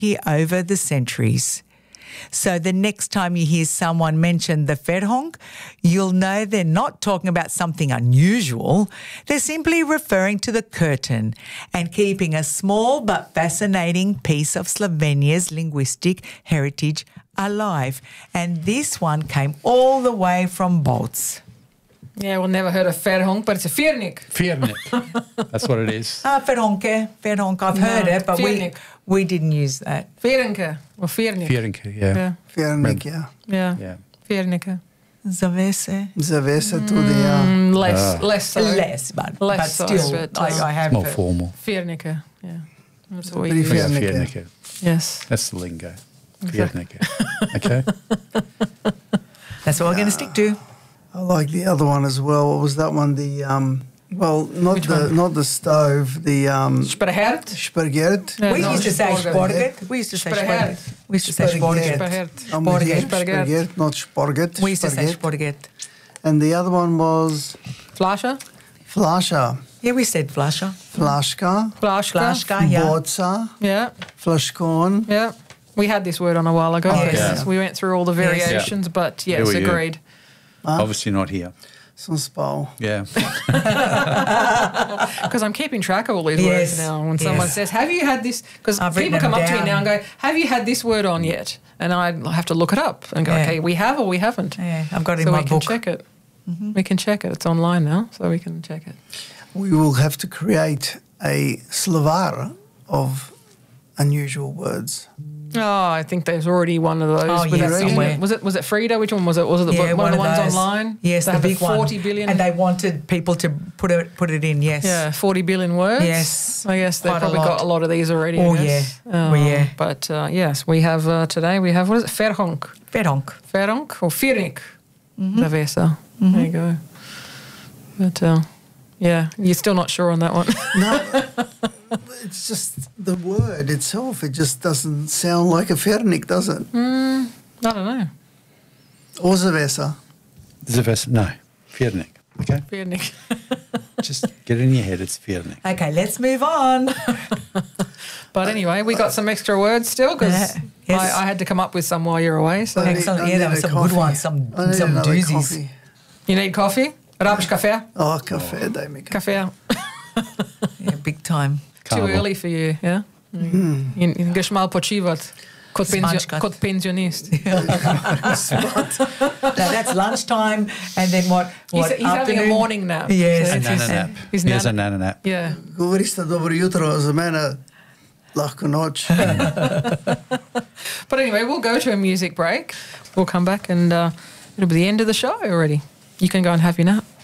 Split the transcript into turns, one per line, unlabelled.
here over the centuries. So the next time you hear someone mention the verhonk, you'll know they're not talking about something unusual. They're simply referring to the curtain and keeping a small but fascinating piece of Slovenia's linguistic heritage alive. And this one came all the way from Bolts.
Yeah, well, never heard of verhonk, but it's a viernik.
Viernik. That's what it is.
Verhonk. I've heard it, but we didn't use that.
Vierenke or viernik.
Vierenke, yeah.
Viernik, ja.
Yeah. Viernikke.
Zavese.
Zavese tudi, ja.
Less so.
Less, but
so,
still,
but,
I have
More
heard.
formal.
Viernikke, yeah. That's what we
Pretty
use.
fair. Viernikke.
Viernikke.
Yes.
That's the lingo. Viernikke. Okay?
That's what we're going to stick to.
I like the other one as well. What was that one? The not the stove. The
Sperhert.
Spergert.
Yeah,
We used to say
sporget.
sporget. We used to say
Sporget.
sporget. We used to say sporget.
Sperhert.
I'm with you.
Sporget.
Spergert, not sporget.
We used to say
Spergert.
sporget.
And the other one was
Flasche.
flasha.
Yeah, we said flasha.
Flaška.
Flaška, yeah.
Boca.
Yeah.
Flaškon.
Yeah. We had this word on a while ago.
Oh,
Yes.
yeah.
We went through all the variations, but yes,
were you?
agreed.
Obviously not here.
Som spal.
Yeah.
Because I'm keeping track of all these
Yes.
words now. When someone
Yes.
says, have you had this? Because
I've
people
written
come
them
up to me
down.
now and go, have you had this word on yet? And I have to look it up and go,
Yeah.
okay, we have or we haven't.
Yeah, I've got it
So
in my
we can
book.
check it. We can check it. It's online now, so we can check it.
We will have to create a slovar of unusual words.
Oh, I think there's already one of those.
Oh,
with
yeah,
that
somewhere.
thing. Was it Frida? Which one was it? Was it the
Yeah,
one of the ones
those.
online?
Yes,
They
the
have
big
40
one.
billion.
And they wanted people to put it in, yes.
Yeah, 40 billion words.
Yes,
I guess they've
quite a
probably
lot.
got a lot of these already.
Oh,
I guess.
yeah. Oh, yeah.
But yes, we have today, we have, what is it? Verhonk.
Verhonk.
Verhonk or viernik. Zavesa. There you go. But yeah, you're still not sure on that one.
No, it's just the word itself. It just doesn't sound like a fernik, does it?
I don't know.
Or zavesa.
No. Viernik. Okay?
Viernik.
Just get it in your head. It's Viernik.
Okay, let's move on.
But anyway, we got some extra words still because
Yes.
I had to come up with some while you're away. So
Excellent.
I
Yeah, there
need
were
a
some good
coffee.
ones, some
I need another
doozies.
coffee.
you need coffee? Rabs café?
Oh, café, daj mi kafe.
Café.
Yeah, big time.
Too
Carnival.
early for you, yeah? In greš malo počivat
Spančkat.
kot penzionist.
Now that's lunchtime, and then what?
He's
What
having a
afternoon?
morning nap.
Yes.
So
A
it's
nana
his-
nap.
his
Here's a
nana-
nana nap.
Yeah.
Govoriste dobro jutro, za mene lahko noč.
But anyway, we'll go to a music break. We'll come back and it'll be the end of the show already. You can go and have your nap.